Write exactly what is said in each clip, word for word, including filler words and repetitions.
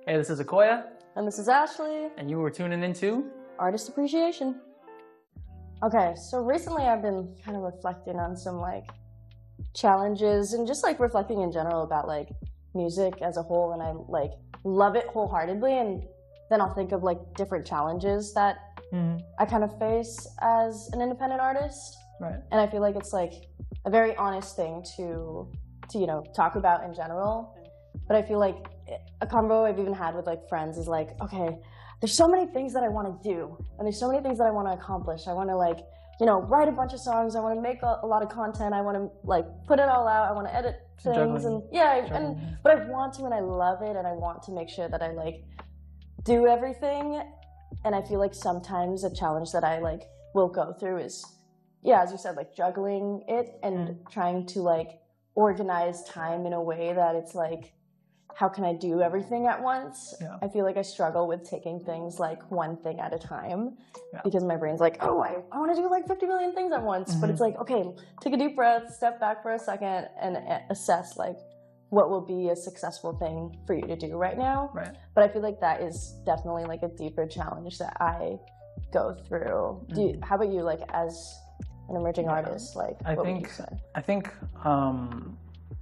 Hey, this is Akoya. And this is Ashley. And you were tuning into Artist Appreciation. Okay, so recently I've been kind of reflecting on some like challenges and just like reflecting in general about like music as a whole, and I like love it wholeheartedly, and then I'll think of like different challenges that mm-hmm. I kind of face as an independent artist. Right. And I feel like it's like a very honest thing to to you know talk about in general. But I feel like a convo I've even had with like friends is like, okay, there's so many things that I want to do, and there's so many things that I want to accomplish. I want to like, you know, write a bunch of songs. I want to make a, a lot of content. I want to like put it all out. I want to edit things, Juggling. and yeah, Juggling. and but I want to, and I love it, and I want to make sure that I like do everything. And I feel like sometimes a challenge that I like will go through is, yeah, as you said, like juggling it and mm. trying to like organize time in a way that it's like, how can I do everything at once? Yeah. I feel like I struggle with taking things like one thing at a time yeah. because my brain's like, oh, I, I want to do like fifty million things at once. Mm-hmm. But it's like, okay, take a deep breath, step back for a second, and assess like what will be a successful thing for you to do right now. Right. But I feel like that is definitely like a deeper challenge that I go through. Mm-hmm. Do you, how about you, like as an emerging yeah. artist? Like, I what think would you say? I think. Um,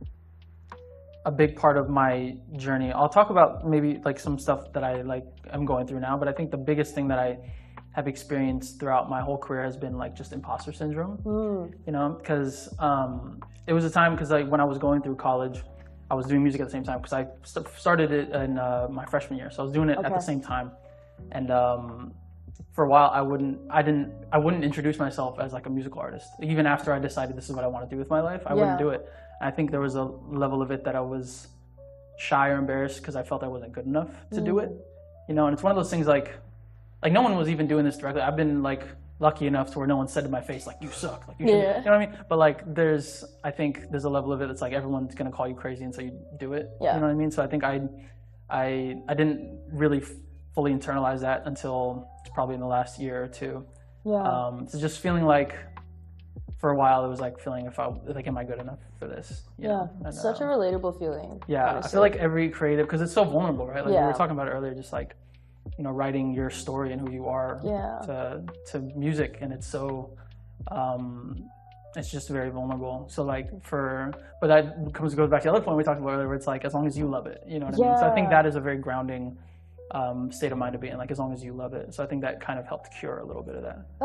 a big part of my journey. I'll talk about maybe like some stuff that I like I'm going through now, but I think the biggest thing that I have experienced throughout my whole career has been like just imposter syndrome. Mm. You know, because um, it was a time because like when I was going through college, I was doing music at the same time because I st- started it in uh, my freshman year, so I was doing it okay. at the same time. And um, for a while, I wouldn't, I didn't, I wouldn't introduce myself as like a musical artist. Even after I decided this is what I want to do with my life, I yeah. wouldn't do it. I think there was a level of it that I was shy or embarrassed because I felt I wasn't good enough to mm. do it. You know, and it's one of those things like, like no one was even doing this directly. I've been like lucky enough to where no one said to my face like, you suck, like you should, yeah. you know what I mean? But like there's, I think there's a level of it that's like everyone's gonna call you crazy until you do it. Yeah. You know what I mean? So I think I, I, I didn't really f- fully internalize that until probably in the last year or two. Yeah. Um, so just feeling like, for a while, it was like feeling if I like, am I good enough for this? You yeah, and, such uh, a relatable feeling. Yeah, honestly. I feel like every creative, because it's so vulnerable, right? Like yeah. we were talking about it earlier, just like, you know, writing your story and who you are yeah. to to music, and it's so, um, it's just very vulnerable. So like for, but that comes goes back to the other point we talked about earlier, where it's like as long as you love it, you know what I yeah. mean? So I think that is a very grounding um, state of mind to be in, like as long as you love it. So I think that kind of helped cure a little bit of that.